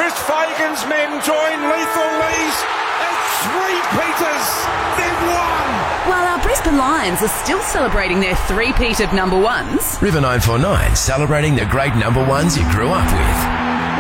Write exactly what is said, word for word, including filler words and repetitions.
Chris Fagan's men join Lethal Lee's at three Peters. They've won. While our Brisbane Lions are still celebrating their three-peat of number ones, River nine four nine celebrating the great number ones you grew up with.